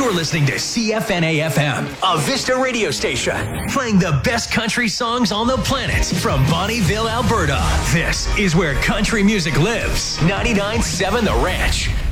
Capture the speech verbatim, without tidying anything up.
You're listening to C F N A F M, a Vista radio station, playing the best country songs on the planet from Bonnieville, Alberta. This is where country music lives. ninety-nine point seven The Ranch.